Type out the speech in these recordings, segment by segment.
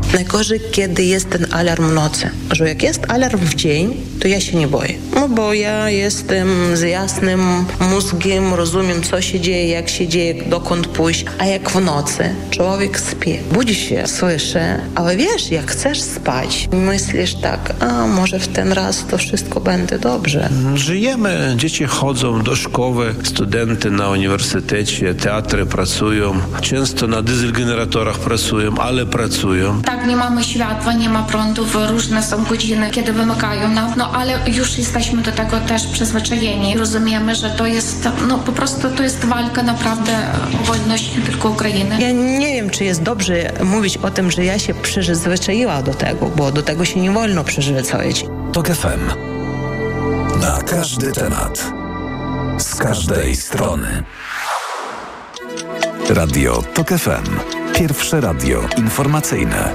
Najgorzej, kiedy jest ten alarm w nocy. Że jak jest alarm w dzień, to ja się nie boję. No bo ja jestem z jasnym mózgiem, rozumiem, co się dzieje, jak się dzieje, dokąd pójść. A jak w nocy człowiek śpi, budzi się, słyszy, ale wiesz, jak chcesz spać, myślisz tak, a może w ten raz to wszystko będzie dobrze. Żyjemy, dzieci chodzą do szkoły, studenty na uniwersytecie, teatry pracują, często na dieselgeneratorach pracują, ale pracują. Tak, nie mamy światła, nie ma prądów, różne są godziny, kiedy wymykają nam, ale już jesteśmy do tego też przyzwyczajeni. Rozumiemy, że to jest, po prostu to jest walka naprawdę o wolność nie tylko Ukrainy. Ja nie wiem, czy jest dobrze mówić o tym, że ja się przyzwyczaiła do tego, bo do tego się nie wolno przyzwyczaić. TOK FM. Na każdy temat. Z każdej strony. Radio TOK FM. Pierwsze radio informacyjne.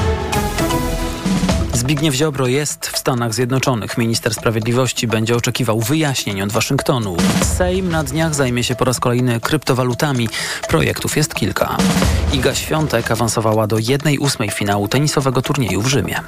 Zbigniew Ziobro jest w Stanach Zjednoczonych. Minister Sprawiedliwości będzie oczekiwał wyjaśnień od Waszyngtonu. Sejm na dniach zajmie się po raz kolejny kryptowalutami. Projektów jest kilka. Iga Świątek awansowała do 1/8 finału tenisowego turnieju w Rzymie.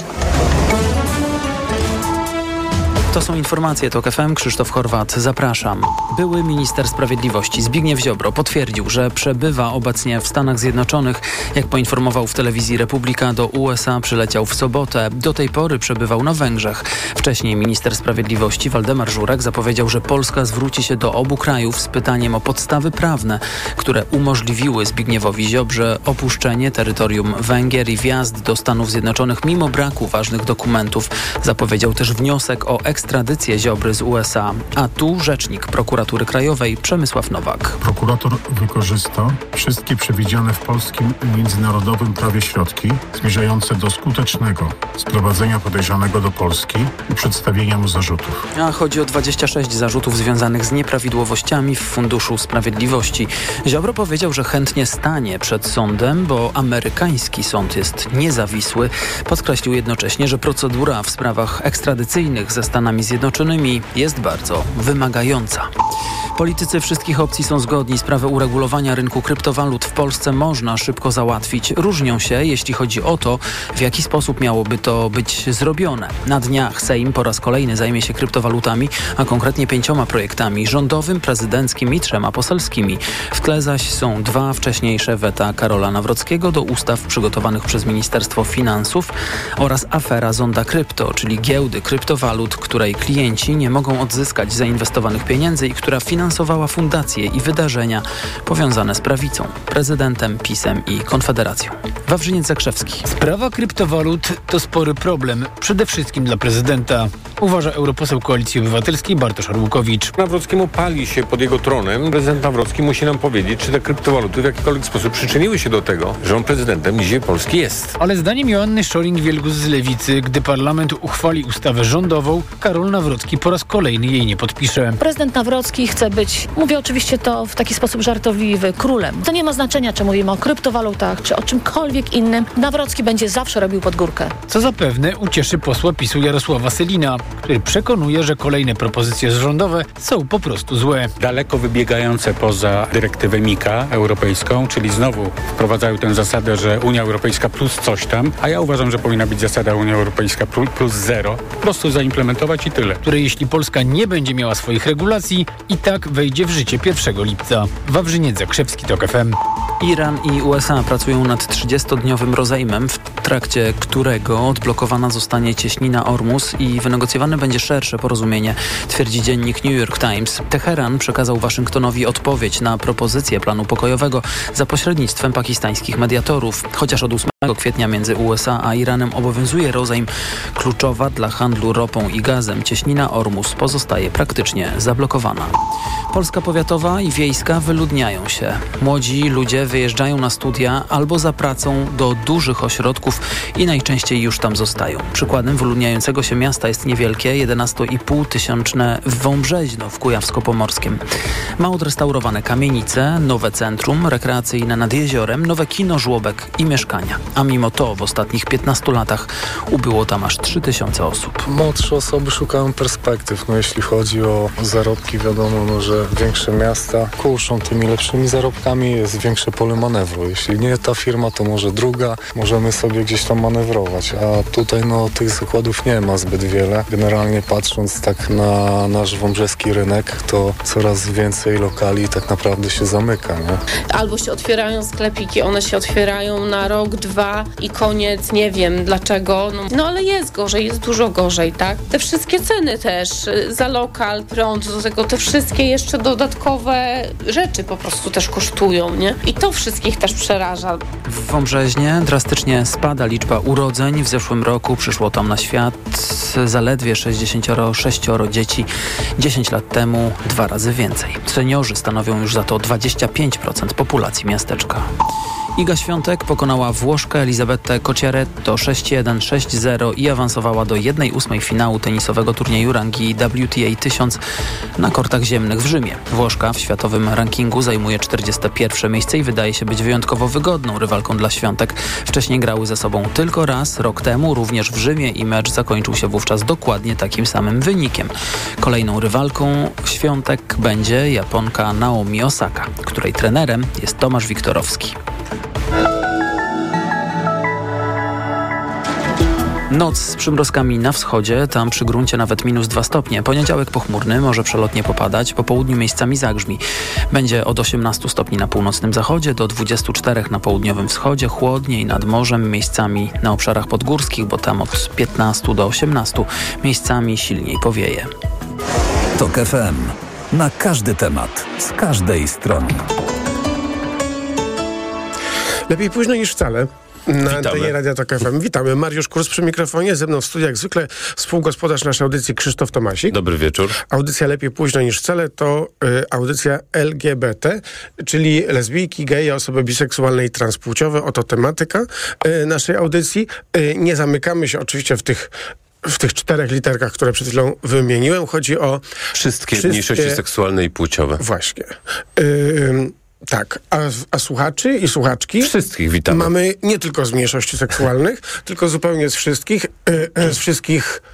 To są informacje TOK FM. Krzysztof Horwat, zapraszam. Były minister sprawiedliwości Zbigniew Ziobro potwierdził, że przebywa obecnie w Stanach Zjednoczonych. Jak poinformował w telewizji Republika, do USA przyleciał w sobotę. Do tej pory przebywał na Węgrzech. Wcześniej minister sprawiedliwości Waldemar Żurek zapowiedział, że Polska zwróci się do obu krajów z pytaniem o podstawy prawne, które umożliwiły Zbigniewowi Ziobrze opuszczenie terytorium Węgier i wjazd do Stanów Zjednoczonych mimo braku ważnych dokumentów. Zapowiedział też wniosek o ekstradycję Ziobry z USA. A tu rzecznik prokuratury krajowej Przemysław Nowak. Prokurator wykorzysta wszystkie przewidziane w polskim i międzynarodowym prawie środki zmierzające do skutecznego sprowadzenia podejrzanego do Polski i przedstawienia mu zarzutów. A chodzi o 26 zarzutów związanych z nieprawidłowościami w Funduszu Sprawiedliwości. Ziobro powiedział, że chętnie stanie przed sądem, bo amerykański sąd jest niezawisły. Podkreślił jednocześnie, że procedura w sprawach ekstradycyjnych ze Stanami Zjednoczonymi jest bardzo wymagająca. Politycy wszystkich opcji są zgodni. Sprawę uregulowania rynku kryptowalut w Polsce można szybko załatwić. Różnią się, jeśli chodzi o to, w jaki sposób miałoby to być zrobione. Na dniach Sejm po raz kolejny zajmie się kryptowalutami, a konkretnie 5 projektami: rządowym, prezydenckim i 3 poselskimi. W tle zaś są 2 wcześniejsze weta Karola Nawrockiego do ustaw przygotowanych przez Ministerstwo Finansów oraz afera Zonda Krypto, czyli giełdy kryptowalut, której klienci nie mogą odzyskać zainwestowanych pieniędzy i która finansowała fundacje i wydarzenia powiązane z prawicą, prezydentem, PiS-em i Konfederacją. Wawrzyniec Zakrzewski. Sprawa kryptowalut to spory problem, przede wszystkim dla prezydenta, uważa europoseł Koalicji Obywatelskiej Bartosz Arłukowicz. Nawrockiemu pali się pod jego tronem. Prezydent Nawrocki musi nam powiedzieć, czy te kryptowaluty w jakikolwiek sposób przyczyniły się do tego, że on prezydentem dzisiaj Polski jest. Ale zdaniem Joanny Scheuring-Wielgus z Lewicy, gdy parlament uchwali ustawę rządową, Karol Nawrocki po raz kolejny jej nie podpisze. Prezydent Nawrocki chce być, mówię oczywiście to w taki sposób żartobliwy, królem. To nie ma znaczenia, czy mówimy o kryptowalutach, czy o czymkolwiek innym. Nawrocki będzie zawsze robił pod górkę. Co zapewne ucieszy posła PiS-u Jarosława Sellina, który przekonuje, że kolejne propozycje rządowe są po prostu złe. Daleko wybiegające poza dyrektywę MiCA europejską, czyli znowu wprowadzają tę zasadę, że Unia Europejska plus coś tam, a ja uważam, że powinna być zasada Unia Europejska plus 0. Po prostu zaimplementować i tyle. Które jeśli Polska nie będzie miała swoich regulacji, i tak wejdzie w życie 1 lipca. Wawrzyniec Zakrzewski, TOK FM. Iran i USA pracują nad 30-dniowym rozejmem, w trakcie którego odblokowana zostanie cieśnina Ormus i wynegocjowane będzie szersze porozumienie, twierdzi dziennik New York Times. Teheran przekazał Waszyngtonowi odpowiedź na propozycję planu pokojowego za pośrednictwem pakistańskich mediatorów. Chociaż od 8 kwietnia między USA a Iranem obowiązuje rozejm, kluczowa dla handlu ropą i gazem cieśnina Ormus pozostaje praktycznie zablokowana. Polska powiatowa i wiejska wyludniają się. Młodzi ludzie wyjeżdżają na studia albo za pracą do dużych ośrodków i najczęściej już tam zostają. Przykładem wyludniającego się miasta jest niewielkie 11,5 tysięczne Wąbrzeźno w Kujawsko-Pomorskiem. Ma odrestaurowane kamienice, nowe centrum rekreacyjne nad jeziorem, nowe kino, żłobek i mieszkania. a mimo to w ostatnich 15 latach ubyło tam aż 3000 osób. Młodsze osoby szukają perspektyw. Jeśli chodzi o zarobki, wiadomo, że większe miasta kuszą tymi lepszymi zarobkami, jest większe pole manewru. Jeśli nie ta firma, to może druga. Możemy sobie gdzieś tam manewrować, a tutaj tych zakładów nie ma zbyt wiele. Generalnie patrząc tak na nasz wąbrzeski rynek, to coraz więcej lokali tak naprawdę się zamyka. Nie? Albo się otwierają sklepiki, one się otwierają na rok, 2 i koniec, nie wiem dlaczego. Ale jest gorzej, jest dużo gorzej, tak? Te wszystkie ceny też, za lokal, prąd, do tego te wszystkie jeszcze dodatkowe rzeczy po prostu też kosztują, nie? I to wszystkich też przeraża. W Wąbrzeźnie drastycznie spada liczba urodzeń. W zeszłym roku przyszło tam na świat zaledwie 66 dzieci. 10 lat temu 2 razy więcej. Seniorzy stanowią już za to 25% populacji miasteczka. Iga Świątek pokonała Włoszkę Elisabetę Cocchiaretto 6-1, 6-0 i awansowała do 1/8 finału tenisowego turnieju rangi WTA 1000 na kortach ziemnych w Rzymie. Włoszka w światowym rankingu zajmuje 41 miejsce i wydaje się być wyjątkowo wygodną rywalką dla Świątek. Wcześniej grały ze sobą tylko raz, rok temu, również w Rzymie i mecz zakończył się wówczas dokładnie takim samym wynikiem. Kolejną rywalką Świątek będzie Japonka Naomi Osaka, której trenerem jest Tomasz Wiktorowski. Noc z przymrozkami na wschodzie, tam przy gruncie nawet -2 stopnie. Poniedziałek pochmurny, może przelotnie popadać, po południu miejscami zagrzmi. Będzie od 18 stopni na północnym zachodzie do 24 na południowym wschodzie, chłodniej nad morzem, miejscami na obszarach podgórskich, bo tam od 15 do 18, miejscami silniej powieje. TOK FM. Na każdy temat, z każdej strony. Lepiej późno niż wcale. Na antenie Radia TOK FM. Witamy. Mariusz Kurs przy mikrofonie. Ze mną w studiu jak zwykle współgospodarz naszej audycji Krzysztof Tomasik. Dobry wieczór. Audycja Lepiej późno niż wcale to audycja LGBT, czyli lesbijki, geje, osoby biseksualne i transpłciowe. Oto tematyka naszej audycji. Nie zamykamy się oczywiście w tych 4 literkach, które przed chwilą wymieniłem. Chodzi o wszystkie mniejszości seksualne i płciowe. Właśnie. Tak, a słuchaczy i słuchaczki wszystkich witamy. Mamy nie tylko z mniejszości seksualnych, tylko zupełnie z wszystkich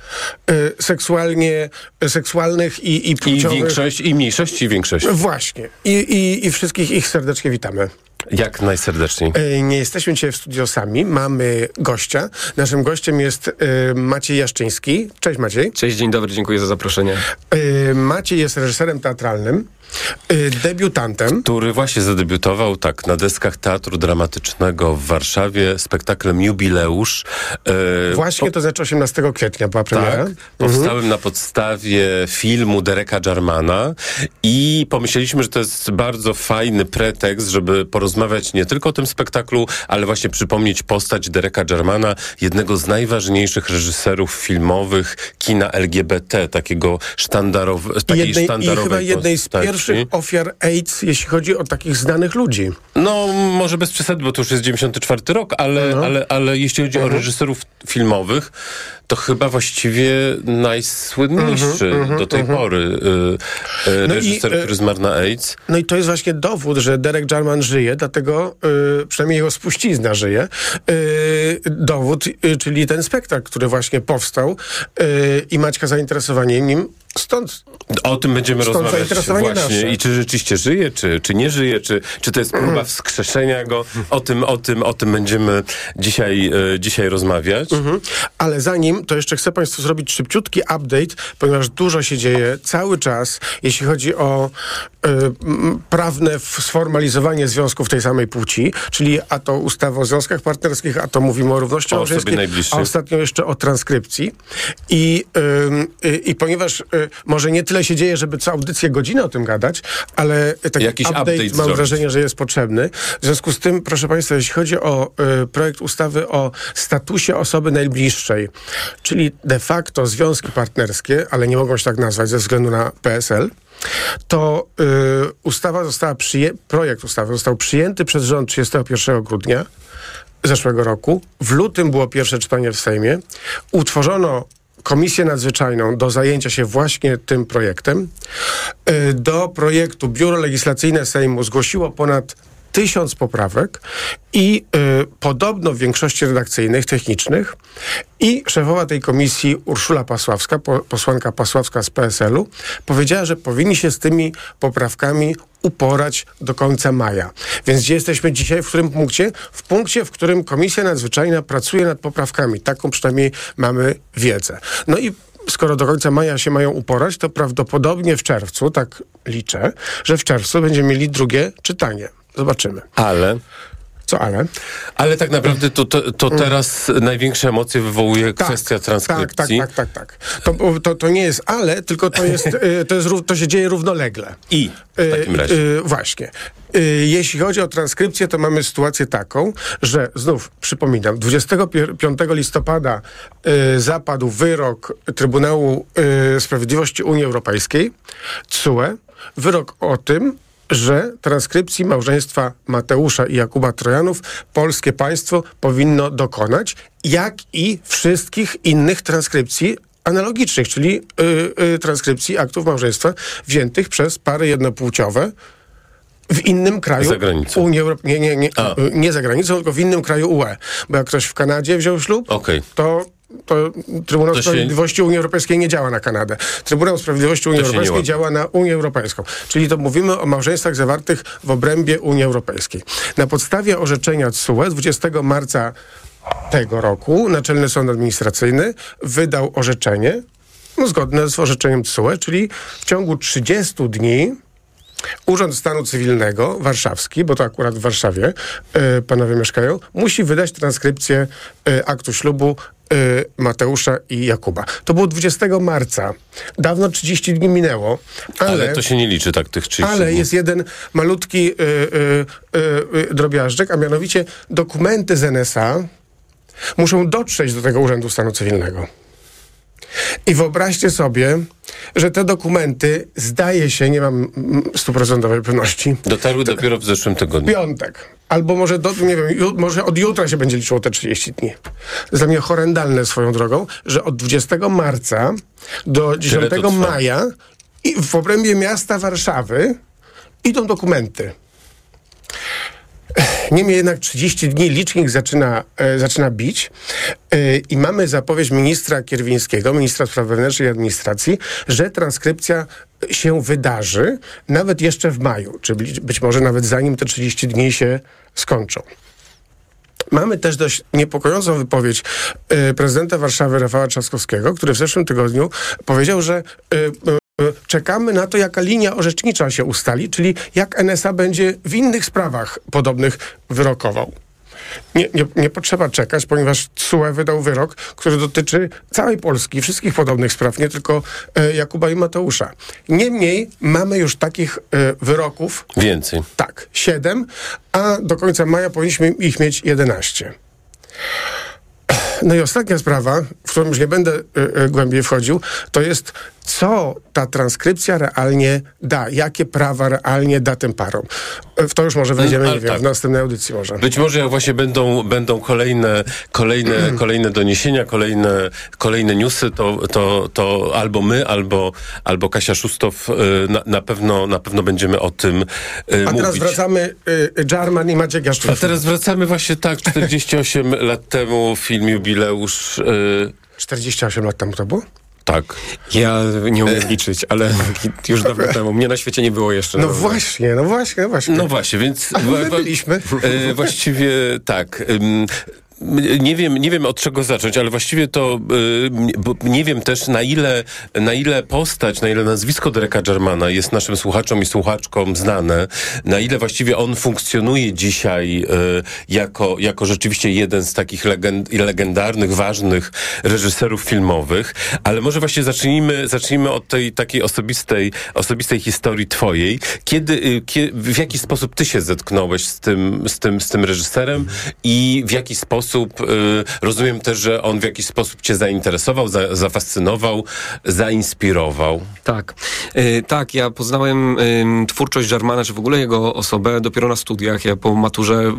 seksualnych i płciowych. I większość, i mniejszości, i większość. Właśnie. I wszystkich ich serdecznie witamy. Jak najserdeczniej. Nie jesteśmy dzisiaj w studio sami, mamy gościa. Naszym gościem jest Maciej Jaszczyński. Cześć Maciej. Cześć, dzień dobry, dziękuję za zaproszenie. Maciej jest reżyserem teatralnym, debiutantem. Który właśnie zadebiutował na deskach Teatru Dramatycznego w Warszawie spektaklem Jubileusz. Właśnie to znaczy 18 kwietnia była premiera. Tak, powstałem na podstawie filmu Dereka Jarmana i pomyśleliśmy, że to jest bardzo fajny pretekst, żeby porozmawiać nie tylko o tym spektaklu, ale właśnie przypomnieć postać Dereka Jarmana, jednego z najważniejszych reżyserów filmowych kina LGBT, takiej sztandarowej chyba jednej z pierwszych ofiar AIDS, jeśli chodzi o takich znanych ludzi. No, może bez przesady, bo to już jest 94 rok, ale jeśli chodzi o reżyserów filmowych, to chyba właściwie najsłynniejszy do tej pory reżyser, który zmarł na AIDS. No i to jest właśnie dowód, że Derek Jarman żyje, dlatego przynajmniej jego spuścizna żyje. Dowód, czyli ten spektakl, który właśnie powstał i Maćka zainteresowanie nim. Stąd o tym będziemy rozmawiać właśnie. Nasze. I czy rzeczywiście żyje, czy nie żyje, czy to jest próba wskrzeszenia go. O tym będziemy dzisiaj rozmawiać. Ale zanim, to jeszcze chcę Państwu zrobić szybciutki update, ponieważ dużo się dzieje cały czas, jeśli chodzi o prawne sformalizowanie związków tej samej płci, czyli a to ustawa o związkach partnerskich, a to mówimy o równości małżeńskiej, a ostatnio jeszcze o transkrypcji. I ponieważ może nie tyle się dzieje, żeby co audycję godzinę o tym gadać, ale taki update mam wrażenie, że jest potrzebny. W związku z tym, proszę Państwa, jeśli chodzi o projekt ustawy o statusie osoby najbliższej, czyli de facto związki partnerskie, ale nie mogą się tak nazwać ze względu na PSL, to projekt ustawy został przyjęty przez rząd 31 grudnia zeszłego roku. W lutym było pierwsze czytanie w Sejmie. Utworzono Komisję Nadzwyczajną do zajęcia się właśnie tym projektem. Do projektu Biuro Legislacyjne Sejmu zgłosiło ponad 1000 poprawek i podobno w większości redakcyjnych, technicznych i szefowa tej komisji Urszula Pasławska, posłanka Pasławska z PSL-u, powiedziała, że powinni się z tymi poprawkami uporać do końca maja. Więc gdzie jesteśmy dzisiaj? W którym punkcie? W punkcie, w którym Komisja Nadzwyczajna pracuje nad poprawkami. Taką przynajmniej mamy wiedzę. No i skoro do końca maja się mają uporać, to prawdopodobnie w czerwcu, tak liczę, że w czerwcu będziemy mieli drugie czytanie. Zobaczymy. Ale... Co ale? Ale tak naprawdę to teraz największe emocje wywołuje kwestia transkrypcji. Tak. To nie jest ale, tylko to się dzieje równolegle. I w takim razie. Właśnie. Jeśli chodzi o transkrypcję, to mamy sytuację taką, że znów przypominam, 25 listopada zapadł wyrok Trybunału Sprawiedliwości Unii Europejskiej, TSUE, wyrok o tym, że transkrypcji małżeństwa Mateusza i Jakuba Trojanów polskie państwo powinno dokonać, jak i wszystkich innych transkrypcji analogicznych, czyli transkrypcji aktów małżeństwa wziętych przez pary jednopłciowe w innym kraju Unii Europejskiej. Nie za granicą, tylko w innym kraju UE. Bo jak ktoś w Kanadzie wziął ślub, to Trybunał Sprawiedliwości Unii Europejskiej nie działa na Kanadę. Trybunał Sprawiedliwości Unii Europejskiej działa na Unię Europejską. Czyli to mówimy o małżeństwach zawartych w obrębie Unii Europejskiej. Na podstawie orzeczenia TSUE 20 marca tego roku Naczelny Sąd Administracyjny wydał orzeczenie zgodne z orzeczeniem TSUE, czyli w ciągu 30 dni Urząd Stanu Cywilnego warszawski, bo to akurat w Warszawie panowie mieszkają, musi wydać transkrypcję aktu ślubu Mateusza i Jakuba. To było 20 marca. Dawno 30 dni minęło. Ale to się nie liczy tak tych 30 ale dni. jest jeden malutki drobiażdżek, a mianowicie dokumenty z NSA muszą dotrzeć do tego Urzędu Stanu Cywilnego. I wyobraźcie sobie, że te dokumenty, zdaje się, nie mam 100% pewności, dotarły dopiero w zeszłym tygodniu. Piątek. Albo może, może od jutra się będzie liczyło te 30 dni. To jest dla mnie horrendalne swoją drogą, że od 20 marca do 10 maja i w obrębie miasta Warszawy idą dokumenty. Niemniej jednak 30 dni licznik zaczyna bić i mamy zapowiedź ministra Kierwińskiego, ministra spraw wewnętrznych i administracji, że transkrypcja się wydarzy nawet jeszcze w maju, czy być może nawet zanim te 30 dni się skończą. Mamy też dość niepokojącą wypowiedź prezydenta Warszawy Rafała Trzaskowskiego, który w zeszłym tygodniu powiedział, że czekamy na to, jaka linia orzecznicza się ustali, czyli jak NSA będzie w innych sprawach podobnych wyrokował. Nie potrzeba czekać, ponieważ TSUE wydał wyrok, który dotyczy całej Polski, wszystkich podobnych spraw, nie tylko Jakuba i Mateusza. Niemniej mamy już takich wyroków więcej. Tak, 7, a do końca maja powinniśmy ich mieć 11. No i ostatnia sprawa, w którą już nie będę głębiej wchodził, to jest, co ta transkrypcja realnie da, jakie prawa realnie da tym parom. W to już może wejdziemy, nie wiem, w następnej audycji może. Być może jak właśnie będą kolejne doniesienia, kolejne newsy, to albo my, albo Kasia Szustow na pewno będziemy o tym mówić. A teraz wracamy Jarman i Maciek Jaszczurski. A teraz wracamy właśnie 48 lat temu, film Jubileusz. 48 lat temu to było? Tak. Ja nie umiem liczyć, ale już dawno temu. Mnie na świecie nie było jeszcze. No właśnie. No właśnie, więc... my byliśmy. Właściwie tak. Nie wiem od czego zacząć, ale właściwie to nie wiem też na ile postać, na ile nazwisko Dereka Jarmana jest naszym słuchaczom i słuchaczkom znane, na ile właściwie on funkcjonuje dzisiaj jako rzeczywiście jeden z takich legendarnych, ważnych reżyserów filmowych, ale może właśnie zacznijmy od tej takiej osobistej historii twojej. W jaki sposób ty się zetknąłeś z tym reżyserem i w jaki sposób rozumiem też, że on w jakiś sposób cię zainteresował, zafascynował, zainspirował. Tak, ja poznałem twórczość Jarmana, czy w ogóle jego osobę dopiero na studiach. Ja po maturze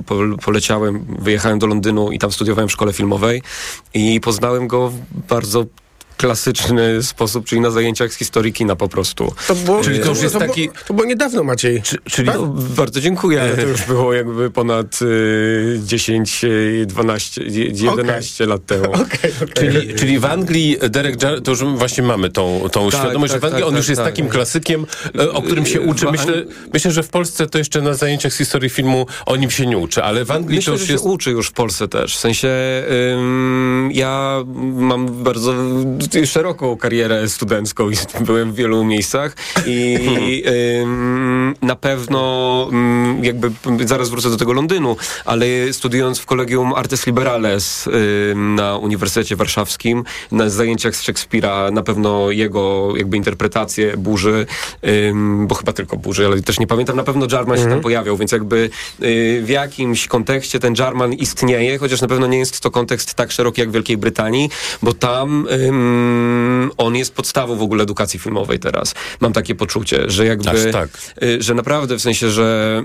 wyjechałem do Londynu i tam studiowałem w szkole filmowej i poznałem go w bardzo klasyczny sposób, czyli na zajęciach z historii kina po prostu. Czyli to już jest taki... To było niedawno, Maciej. Czyli tak? Bardzo dziękuję, ale to już było jakby ponad 10, 12, 11 lat temu. Czyli w Anglii Derek Jarman, to już właśnie mamy tą świadomość, że w Anglii on już jest takim klasykiem, o którym się uczy. Myślę, że w Polsce to jeszcze na zajęciach z historii filmu o nim się nie uczy, ale w Anglii myślę, to już że jest... się uczy już w Polsce też. W sensie ja mam bardzo szeroką karierę studencką i byłem w wielu miejscach i na pewno jakby zaraz wrócę do tego Londynu, ale studiując w Collegium Artes Liberales na Uniwersytecie Warszawskim, na zajęciach z Szekspira na pewno jego jakby interpretacje Burzy, bo chyba tylko Burzy, ale też nie pamiętam, na pewno Jarman się tam pojawiał, więc jakby w jakimś kontekście ten Jarman istnieje, chociaż na pewno nie jest to kontekst tak szeroki jak w Wielkiej Brytanii, bo tam on jest podstawą w ogóle edukacji filmowej teraz. Mam takie poczucie, że jakby, że naprawdę w sensie, że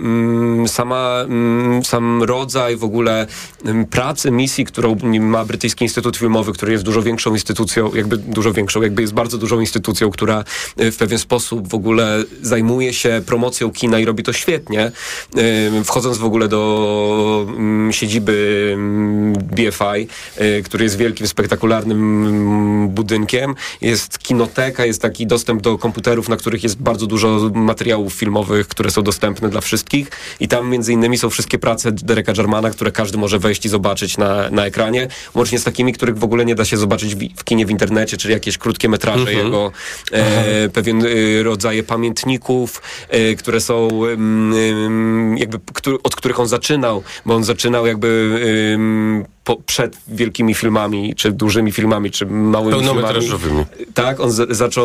sam rodzaj w ogóle pracy, misji, którą ma Brytyjski Instytut Filmowy, który jest dużo większą instytucją, jakby jest bardzo dużą instytucją, która w pewien sposób w ogóle zajmuje się promocją kina i robi to świetnie. Wchodząc w ogóle do siedziby BFI, który jest wielkim, spektakularnym budynkiem, jest kinoteka, jest taki dostęp do komputerów, na których jest bardzo dużo materiałów filmowych, które są dostępne dla wszystkich i tam między innymi są wszystkie prace Dereka Jarmana, które każdy może wejść i zobaczyć na ekranie, łącznie z takimi, których w ogóle nie da się zobaczyć w kinie w internecie, czyli jakieś krótkie metraże jego, pewien rodzaje pamiętników, które są jakby, od których on zaczynał, bo on zaczynał jakby przed wielkimi filmami, czy dużymi filmami, czy małymi pełnometrażowymi. Tak, on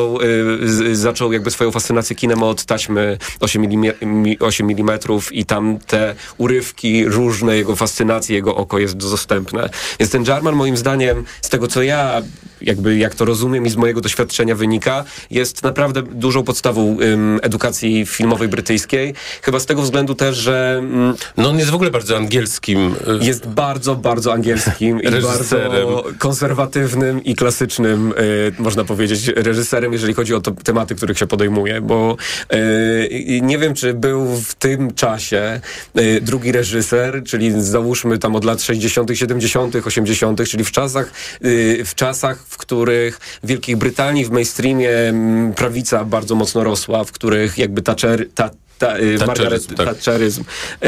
zaczął jakby swoją fascynację kinem od taśmy 8 mm i tam te urywki różne, jego fascynacje, jego oko jest dostępne. Więc ten Jarman moim zdaniem, z tego co ja jakby jak to rozumiem i z mojego doświadczenia wynika, jest naprawdę dużą podstawą edukacji filmowej brytyjskiej. Chyba z tego względu też, że... No on jest w ogóle bardzo angielskim. Jest bardzo, bardzo angielskim i bardzo konserwatywnym i klasycznym, można powiedzieć, reżyserem, jeżeli chodzi o tematy, których się podejmuje, bo nie wiem, czy był w tym czasie drugi reżyser, czyli załóżmy tam od lat 60., 70., 80., czyli w czasach, w których w Wielkiej Brytanii, w mainstreamie prawica bardzo mocno rosła, w których jakby Thatcheryzm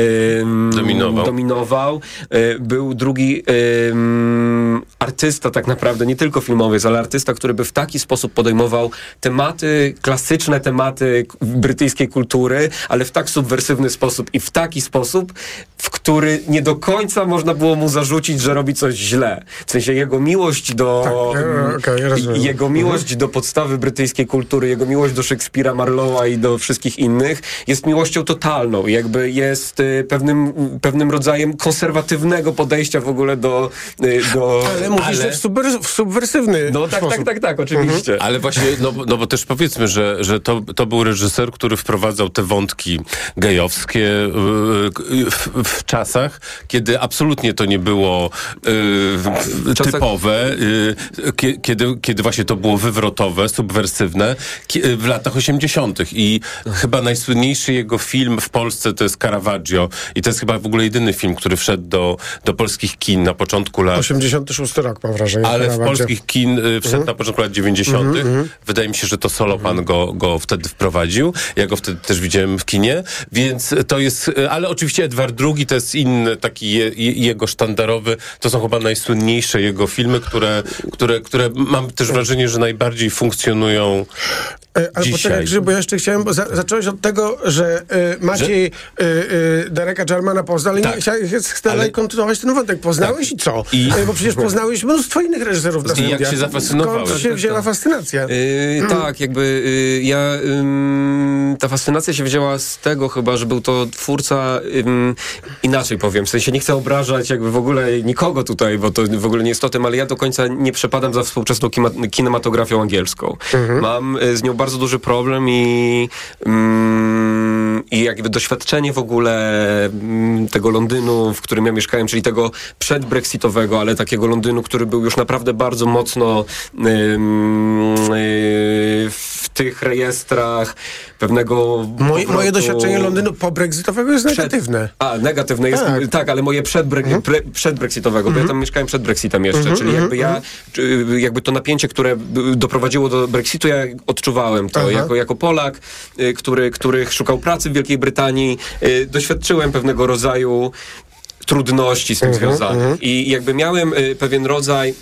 dominował. Był drugi artysta tak naprawdę, nie tylko filmowiec, ale artysta, który by w taki sposób podejmował klasyczne tematy brytyjskiej kultury, ale w tak subwersywny sposób i w taki sposób, w który nie do końca można było mu zarzucić, że robi coś źle. W sensie jego miłość jego miłość do podstawy brytyjskiej kultury, jego miłość do Szekspira, Marlowa i do wszystkich innych jest miłością totalną. Jakby jest pewnym rodzajem konserwatywnego podejścia w ogóle do ale mówisz, że w subwersywny sposób. Tak, oczywiście. Ale właśnie, no bo też powiedzmy, że to był reżyser, który wprowadzał te wątki gejowskie w czasach, kiedy absolutnie to nie było typowe, kiedy właśnie to było wywrotowe, subwersywne, w latach 80. I chyba najsłynniejszy jego film w Polsce to jest Caravaggio i to jest chyba w ogóle jedyny film, który wszedł do polskich kin na początku lat... 86 rok, mam wrażenie. Ale w polskich kin wszedł na początku lat 90. Wydaje mi się, że to Solopan go wtedy wprowadził. Ja go wtedy też widziałem w kinie, więc to jest... Ale oczywiście Edward II to jest inny, taki jego sztandarowy. To są chyba najsłynniejsze jego filmy, które mam też wrażenie, że najbardziej funkcjonują ale poczekaj, bo ja jeszcze chciałem, bo zacząłeś od tego, że Maciej Dereka Jarmana poznał, ale chcę dalej kontynuować ten wątek. Poznałeś i co? Bo przecież poznałeś mnóstwo innych reżyserów na studiach. I jak się zafascynowałeś? Skąd się wzięła fascynacja? Tak, jakby ta fascynacja się wzięła z tego chyba, że był to twórca, inaczej powiem, w sensie nie chcę obrażać jakby w ogóle nikogo tutaj, bo to w ogóle nie jest o tym, ale ja do końca nie przepadam za współczesną kinematografią angielską. Mam z nią bardzo duży problem i i jakby doświadczenie w ogóle tego Londynu, w którym ja mieszkałem, czyli tego przedbrexitowego, ale takiego Londynu, który był już naprawdę bardzo mocno w tych rejestrach pewnego Moje doświadczenie Londynu pobrexitowego jest negatywne. Negatywne jest, tak, ale moje przedbrexitowego, bo ja tam mieszkałem przed Brexitem jeszcze, czyli jakby to napięcie, które doprowadziło do Brexitu, ja odczuwałem to jako Polak, który szukał pracy w Wielkiej Brytanii, doświadczyłem pewnego rodzaju trudności z tym związanych i jakby miałem pewien rodzaj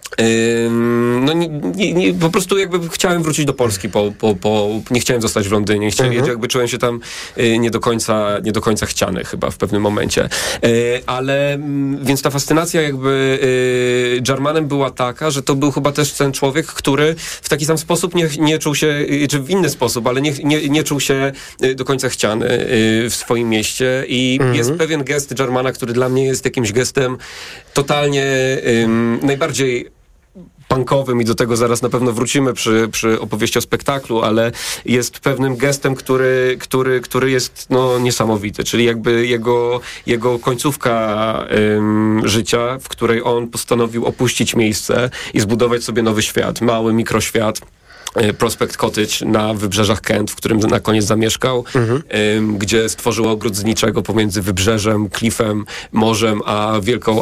po prostu jakby chciałem wrócić do Polski, nie chciałem zostać w Londynie, jakby czułem się tam nie do końca chciany chyba w pewnym momencie. Ale więc ta fascynacja jakby Jarmanem była taka, że to był chyba też ten człowiek, który w taki sam sposób nie czuł się, czy w inny sposób, ale nie czuł się do końca chciany w swoim mieście i jest pewien gest Jarmana, który dla mnie jest jakimś gestem totalnie najbardziej punkowym i do tego zaraz na pewno wrócimy przy opowieści o spektaklu, ale jest pewnym gestem, który jest niesamowity, czyli jakby jego końcówka życia, w której on postanowił opuścić miejsce i zbudować sobie nowy świat, mały mikroświat, Prospect Cottage na wybrzeżach Kent, w którym na koniec zamieszkał, gdzie stworzył ogród z niczego pomiędzy wybrzeżem, klifem, morzem, a wielką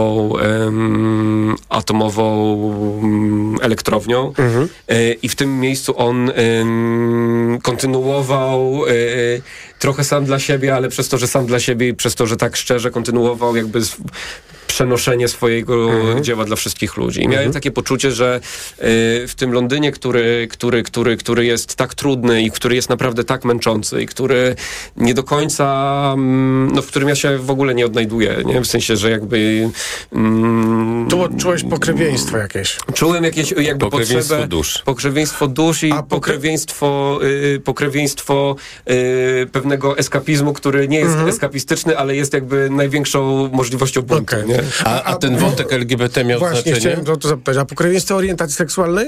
atomową elektrownią. I w tym miejscu on kontynuował trochę sam dla siebie, ale przez to, że sam dla siebie i przez to, że tak szczerze kontynuował jakby przenoszenie swojego dzieła dla wszystkich ludzi. I miałem takie poczucie, że w tym Londynie, który jest tak trudny i który jest naprawdę tak męczący i który nie do końca, w którym ja się w ogóle nie odnajduję, nie? W sensie, że jakby... Tu odczułeś pokrewieństwo jakieś. Czułem jakieś jakby pokrewieństwo dusz. Pokrewieństwo dusz i pokrewieństwo pewnego eskapizmu, który nie jest eskapistyczny, ale jest jakby największą możliwością buntu. Nie? A ten wątek LGBT miał właśnie znaczenie? Chciałem to zapytać. A pokrewieństwo orientacji seksualnej?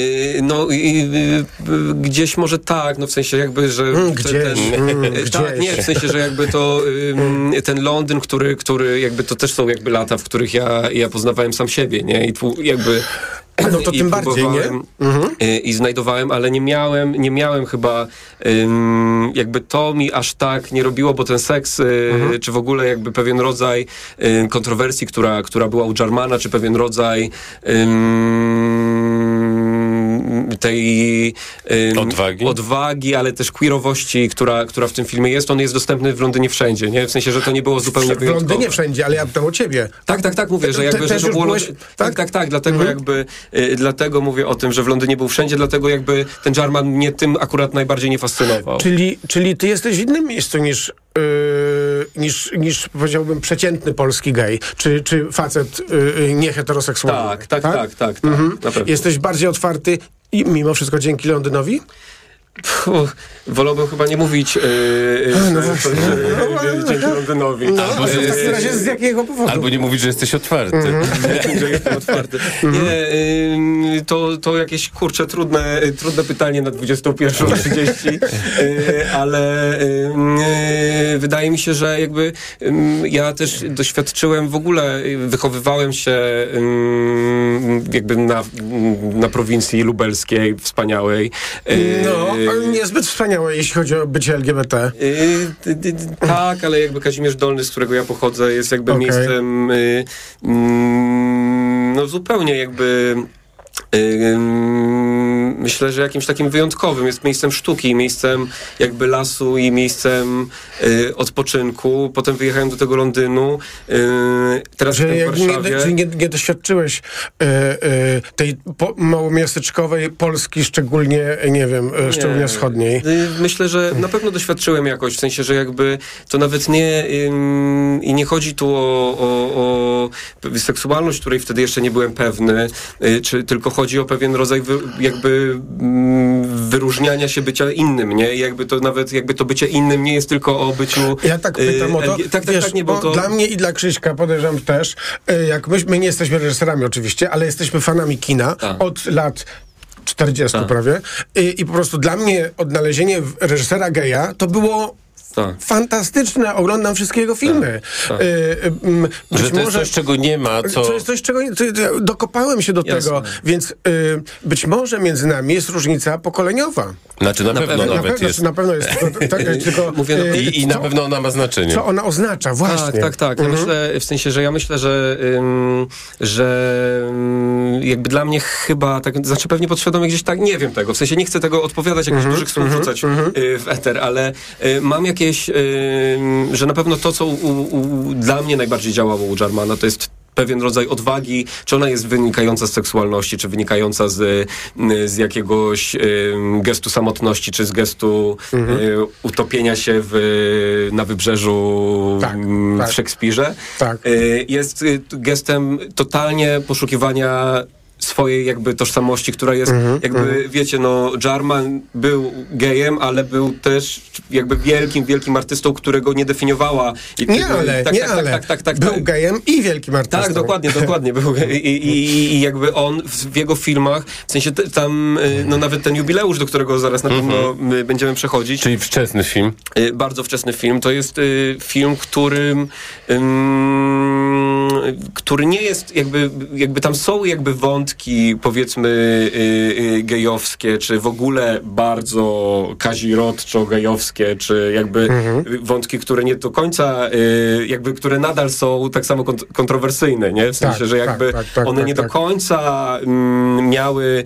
Gdzieś może tak, w sensie jakby, że... Tak, nie, w sensie, że jakby to ten Londyn, który jakby to też są jakby lata, w których ja poznawałem sam siebie, nie? I tu jakby... No to tym bardziej, nie? I znajdowałem, ale nie miałem chyba jakby to mi aż tak nie robiło, bo ten seks, czy w ogóle jakby pewien rodzaj kontrowersji, która była u Jarmana, czy pewien rodzaj tej odwagi, ale też queerowości, która w tym filmie jest, on jest dostępny w Londynie wszędzie, nie? W sensie, że to nie było zupełnie wyjątkowe. W Londynie wszędzie, ale ja pytam o ciebie. Tak, mówię, że jakby, że to było... Tak, dlatego jakby, dlatego mówię o tym, że w Londynie był wszędzie, dlatego jakby ten Jarman mnie tym akurat najbardziej nie fascynował. Czyli ty jesteś w innym miejscu niż powiedziałbym przeciętny polski gej, czy facet nieheteroseksualny. Tak. Na pewno. Jesteś bardziej otwarty i mimo wszystko dzięki Londynowi? Wolałbym chyba nie mówić dzięki Londynowi. W takim razie z jakiego powodu? Albo nie mówić, że jesteś otwarty. Że jestem otwarty. Nie, to jakieś, trudne pytanie na 21:30, ale wydaje mi się, że jakby ja też doświadczyłem w ogóle, wychowywałem się jakby na prowincji lubelskiej, wspaniałej. Niezbyt wspaniałe, jeśli chodzi o bycie LGBT. Tak, ale jakby Kazimierz Dolny, z którego ja pochodzę, jest jakby miejscem zupełnie jakby myślę, że jakimś takim wyjątkowym. Jest miejscem sztuki, miejscem jakby lasu i miejscem odpoczynku. Potem wyjechałem do tego Londynu. Teraz jestem w Warszawie. Czyli nie doświadczyłeś tej małomiasteczkowej Polski, szczególnie, szczególnie wschodniej. Myślę, że na pewno doświadczyłem jakoś, w sensie, że jakby to nawet i nie chodzi tu o seksualność, której wtedy jeszcze nie byłem pewny, czy tylko chodzi o pewien rodzaj jakby wyróżniania się bycia innym, nie? I jakby to nawet to bycie innym nie jest tylko o byciu... Ja tak pytam o to, bo dla mnie i dla Krzyśka, podejrzewam też, jak my nie jesteśmy reżyserami oczywiście, ale jesteśmy fanami kina od lat 40 prawie. I po prostu dla mnie odnalezienie reżysera geja to było fantastyczne, oglądam wszystkie jego filmy. Że to jest coś, czego nie ma. To jest coś, czego dokopałem się do tego, więc być może między nami jest różnica pokoleniowa. Znaczy na pewno nawet jest. Na pewno jest. Tylko, I na pewno ona ma znaczenie. Co ona oznacza, właśnie. Tak. Ja myślę, w sensie, że jakby dla mnie chyba, znaczy pewnie podświadomie gdzieś tak, nie wiem tego, w sensie nie chcę tego odpowiadać, jakichś dużych słów rzucać w eter, ale mam jakieś, że na pewno to, co dla mnie najbardziej działało u Jarmana, to jest pewien rodzaj odwagi, czy ona jest wynikająca z seksualności, czy wynikająca z jakiegoś gestu samotności, czy z gestu utopienia się na wybrzeżu w Szekspirze. Jest gestem totalnie poszukiwania swojej jakby tożsamości, która jest jakby, wiecie, Jarman był gejem, ale był też jakby wielkim artystą, którego nie definiowała. Był gejem i wielkim artystą. Tak, dokładnie. Był i jakby on w jego filmach, w sensie tam, nawet ten jubileusz, do którego zaraz na pewno będziemy przechodzić. Czyli wczesny film. Bardzo wczesny film. To jest film, który nie jest jakby tam są jakby wątki, powiedzmy gejowskie, czy w ogóle bardzo kazirodczo-gejowskie, czy jakby wątki, które nie do końca które nadal są tak samo kontrowersyjne, nie? W sensie, że jakby one nie do końca miały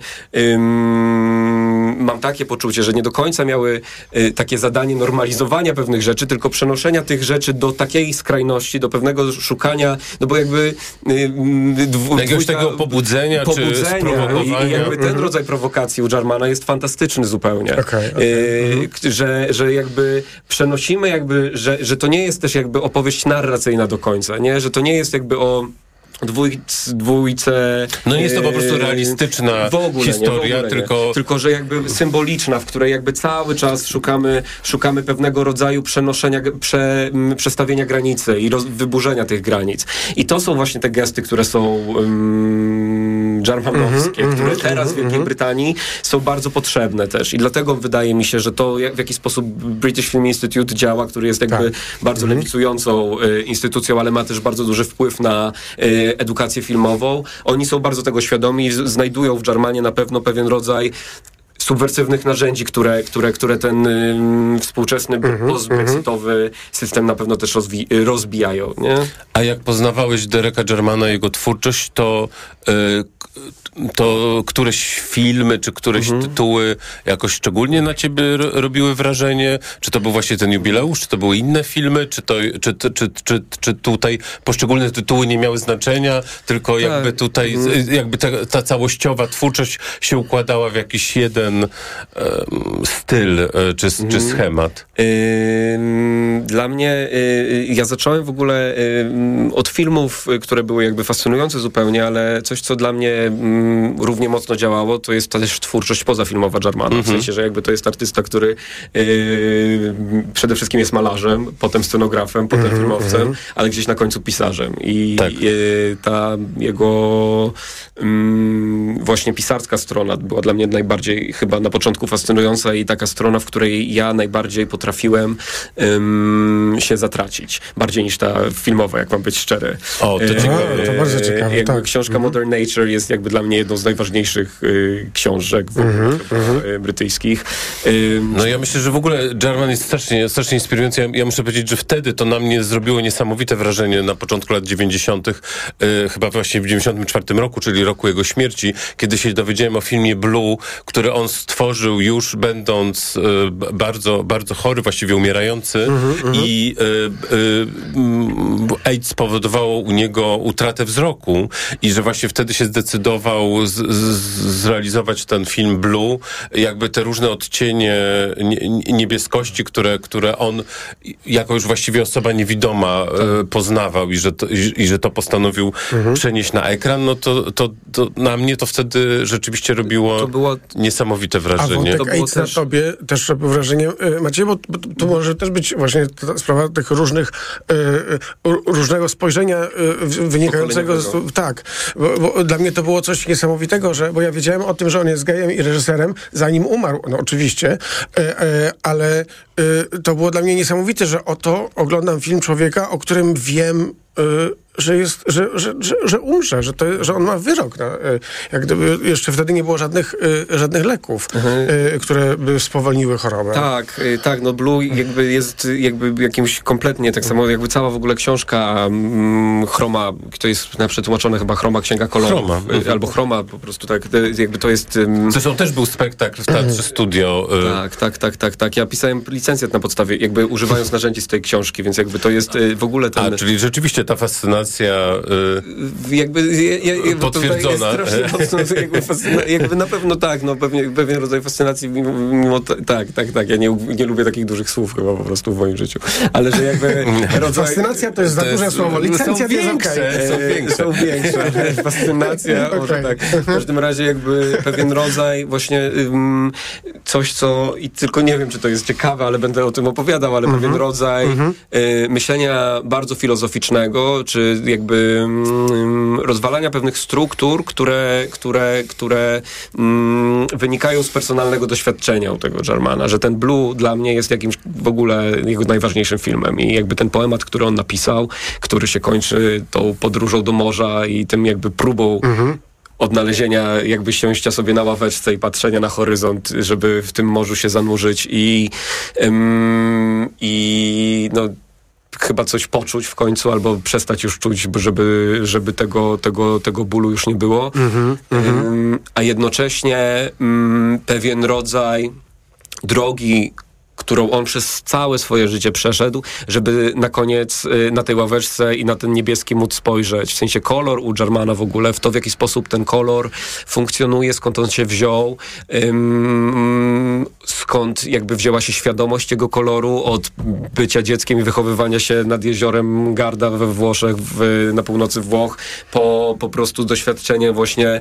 mam takie poczucie, że nie do końca miały takie zadanie normalizowania pewnych rzeczy, tylko przenoszenia tych rzeczy do takiej skrajności, do pewnego szukania, bo jakby jakiegoś tego pobudzenia czy sprowokowania. I jakby ten rodzaj prowokacji u Jarmana jest fantastyczny zupełnie. Że jakby przenosimy że to nie jest też jakby opowieść narracyjna do końca, nie? Że to nie jest jakby o dwójce... No nie jest to po prostu realistyczna historia, tylko że jakby symboliczna, w której jakby cały czas szukamy pewnego rodzaju przenoszenia, przestawienia granicy i wyburzenia tych granic. I to są właśnie te gesty, które są jarmanowskie, które teraz w Wielkiej Brytanii są bardzo potrzebne też. I dlatego wydaje mi się, że to w jaki sposób British Film Institute działa, który jest jakby bardzo lewicującą instytucją, ale ma też bardzo duży wpływ na edukację filmową. Oni są bardzo tego świadomi i znajdują w Jarmanie na pewno pewien rodzaj subwersywnych narzędzi, które ten współczesny post-brexitowy system na pewno też rozbijają. Nie? A jak poznawałeś Dereka Jarmana i jego twórczość, to któreś filmy, czy któreś tytuły jakoś szczególnie na ciebie robiły wrażenie? Czy to był właśnie ten jubileusz? Czy to były inne filmy? Czy tutaj poszczególne tytuły nie miały znaczenia? Tylko jakby tutaj jakby ta całościowa twórczość się układała w jakiś jeden styl czy schemat? Dla mnie ja zacząłem w ogóle od filmów, które były jakby fascynujące zupełnie, ale coś, co dla mnie równie mocno działało, to jest też twórczość pozafilmowa Jarmana. W sensie, że jakby to jest artysta, który przede wszystkim jest malarzem, potem scenografem, potem filmowcem, ale gdzieś na końcu pisarzem. I ta jego właśnie pisarska strona była dla mnie najbardziej chyba na początku fascynująca i taka strona, w której ja najbardziej potrafiłem się zatracić. Bardziej niż ta filmowa, jak mam być szczery. O, to ciekawe. To bardzo ciekawe. Jakby książka Modern Nature jest jakby dla mnie jedną z najważniejszych książek brytyjskich. No ja myślę, że w ogóle Jarman jest strasznie inspirujący. Ja muszę powiedzieć, że wtedy to na mnie zrobiło niesamowite wrażenie na początku lat 90. Chyba właśnie w 94 roku, czyli roku jego śmierci, kiedy się dowiedziałem o filmie Blue, który on stworzył już będąc bardzo, bardzo chory, właściwie umierający i AIDS spowodowało u niego utratę wzroku i że właśnie wtedy się zdecydował zrealizować ten film Blue, jakby te różne odcienie niebieskości, które on jako już właściwie osoba niewidoma poznawał i że to postanowił przenieść na ekran, no to na mnie to wtedy rzeczywiście robiło niesamowite wrażenie. A wątek AIDS na tobie też robił wrażenie, Maciej, bo to może też być właśnie ta sprawa tych różnego spojrzenia wynikającego z... Tak, bo dla mnie to było było coś niesamowitego, bo ja wiedziałem o tym, że on jest gejem i reżyserem, zanim umarł, no oczywiście, ale to było dla mnie niesamowite, że oto oglądam film człowieka, o którym wiem, że umrze, że on ma wyrok. Jak gdyby jeszcze wtedy nie było żadnych leków, które by spowolniły chorobę. Tak, no Blue jakby jest jakby jakimś kompletnie, tak samo jakby cała w ogóle książka Chroma, to jest przetłumaczone chyba Chroma, Księga Kolorów, albo Chroma, po prostu tak, jakby to jest... Zresztą też był spektakl w Teatrze Studio. Tak. Ja pisałem licencjat na podstawie, jakby używając narzędzi z tej książki, więc jakby to jest w ogóle ten... czyli rzeczywiście ta fascynacja potwierdzona. Jakby na pewno tak, no pewien rodzaj fascynacji mimo tak. Ja nie lubię takich dużych słów chyba po prostu w moim życiu. Ale że jakby rodzaj... Fascynacja to jest za duże słowo. Licencja jest okej. Są większe. Fascynacja, może tak. W każdym razie jakby pewien rodzaj właśnie coś, co i tylko nie wiem, czy to jest ciekawe, ale będę o tym opowiadał, ale pewien rodzaj myślenia bardzo filozoficznego, czy jakby rozwalania pewnych struktur, które wynikają z personalnego doświadczenia u tego Jarmana, że ten Blue dla mnie jest jakimś w ogóle jego najważniejszym filmem i jakby ten poemat, który on napisał, który się kończy tą podróżą do morza i tym jakby próbą odnalezienia, jakby siąścia sobie na ławeczce i patrzenia na horyzont, żeby w tym morzu się zanurzyć i no chyba coś poczuć w końcu, albo przestać już czuć, żeby tego bólu już nie było. A jednocześnie pewien rodzaj drogi, którą on przez całe swoje życie przeszedł, żeby na koniec na tej ławeczce i na ten niebieski móc spojrzeć. W sensie kolor u Jarmana w ogóle, w to w jaki sposób ten kolor funkcjonuje, skąd on się wziął, skąd jakby wzięła się świadomość jego koloru od bycia dzieckiem i wychowywania się nad jeziorem Garda we Włoszech, na północy Włoch, po prostu doświadczenie właśnie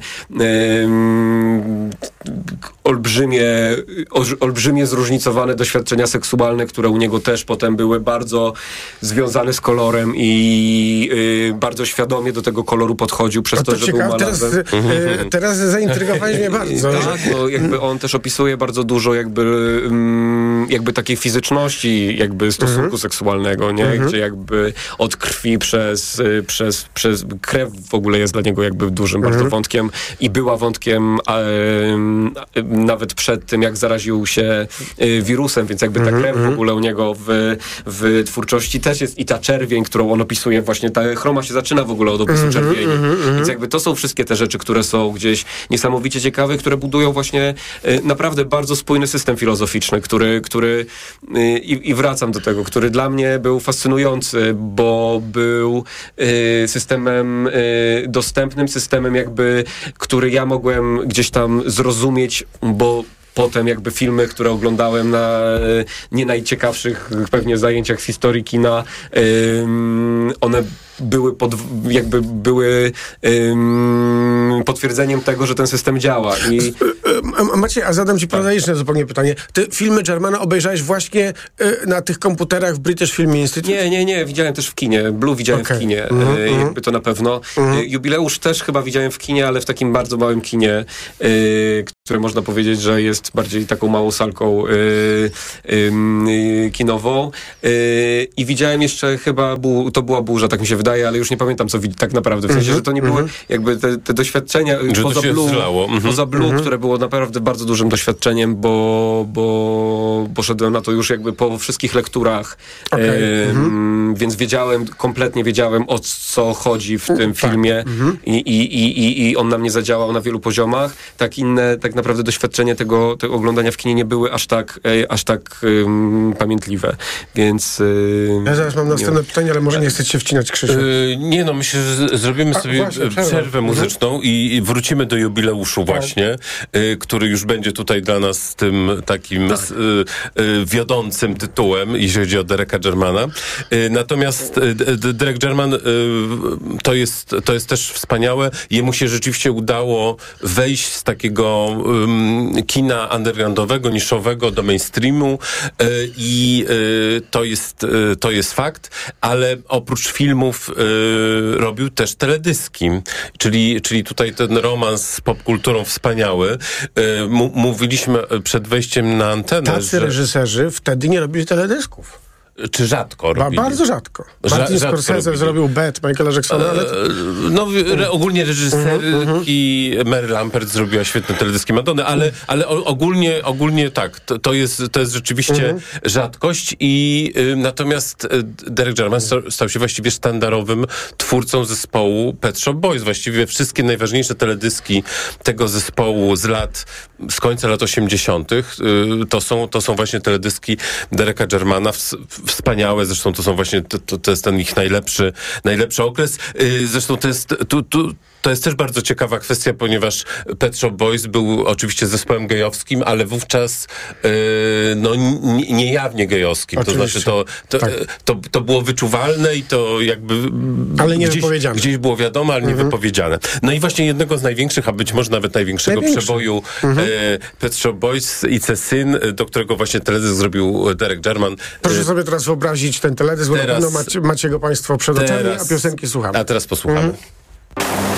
olbrzymie zróżnicowane doświadczenia seksualne, które u niego też potem były bardzo związane z kolorem i bardzo świadomie do tego koloru podchodził przez to, że był malarzem. Teraz zaintrygowałeś mnie bardzo. Tak, no jakby on też opisuje bardzo dużo jakby takiej fizyczności jakby stosunku seksualnego, nie? Gdzie jakby od krwi przez krew w ogóle jest dla niego jakby dużym bardzo wątkiem i była wątkiem nawet przed tym, jak zaraził się wirusem, więc jakby ta krew w ogóle u niego w twórczości też jest i ta czerwień, którą on opisuje, właśnie ta Chroma się zaczyna w ogóle od opisu czerwieni. Więc jakby to są wszystkie te rzeczy, które są gdzieś niesamowicie ciekawe, które budują właśnie naprawdę bardzo spójny system filozoficzny, który i wracam do tego, który dla mnie był fascynujący, bo był systemem dostępnym, systemem jakby, który ja mogłem gdzieś tam zrozumieć, bo potem jakby filmy, które oglądałem na nie najciekawszych pewnie zajęciach z historii kina, one były potwierdzeniem tego, że ten system działa. Maciej, a zadam ci prozaiczne zupełnie pytanie. Ty filmy Jarmana obejrzałeś właśnie na tych komputerach w British Film Institute? Nie. Widziałem też w kinie. Blue widziałem w kinie. Jakby to na pewno. Jubileusz też chyba widziałem w kinie, ale w takim bardzo małym kinie, które można powiedzieć, że jest bardziej taką małą salką kinową. I widziałem jeszcze chyba, to była burza, tak mi się wydaje, ale już nie pamiętam, co tak naprawdę. W sensie, że to nie były jakby te doświadczenia poza Blue, które było naprawdę bardzo dużym doświadczeniem, bo szedłem na to już jakby po wszystkich lekturach, więc kompletnie wiedziałem, o co chodzi w tym filmie i on na mnie zadziałał na wielu poziomach. Tak naprawdę doświadczenie tego oglądania w kinie nie były aż tak pamiętliwe, więc... Ja zaraz mam następne pytanie, ale może nie chcecie się wcinać, Krzysiu. Nie, no myślę, że zrobimy sobie przerwę muzyczną i wrócimy do jubileuszu właśnie, który już będzie tutaj dla nas tym takim wiodącym tytułem, jeśli chodzi o Dereka Jarmana. Natomiast Derek Jarman to jest też wspaniałe. Jemu się rzeczywiście udało wejść z takiego kina undergroundowego, niszowego do mainstreamu i to jest fakt, ale oprócz filmów filmów robił też teledyski. Czyli tutaj ten romans z popkulturą wspaniały. Mówiliśmy przed wejściem na antenę, Tacy reżyserzy wtedy nie robili teledysków. Czy rzadko robili? Bardzo rzadko. Martin Scorsese zrobił Bet Michaela Jacksona, ale... ogólnie reżyserki Mary Lampert zrobiła świetne teledyski Madony, ale ogólnie tak, to jest rzeczywiście rzadkość i natomiast Derek Jarman stał się właściwie sztandarowym twórcą zespołu Pet Shop Boys. Właściwie wszystkie najważniejsze teledyski tego zespołu z końca lat 80. To są właśnie teledyski Dereka Jarmana, wspaniałe, zresztą to są właśnie, to jest ten ich najlepszy okres. Zresztą to jest też bardzo ciekawa kwestia, ponieważ Pet Shop Boys był oczywiście zespołem gejowskim, ale wówczas niejawnie gejowskim. Oczywiście. To znaczy to było wyczuwalne i to jakby ale nie wypowiedziane. Gdzieś było wiadomo, ale nie wypowiedziane. No i właśnie jednego z największych, a być może nawet największego przeboju Pet Shop Boys, It's a Sin, do którego właśnie teledysk zrobił Derek Jarman. Proszę sobie teraz wyobrazić ten teledysk, bo na pewno macie go państwo przed oczami, a piosenki słuchamy. A teraz posłuchamy.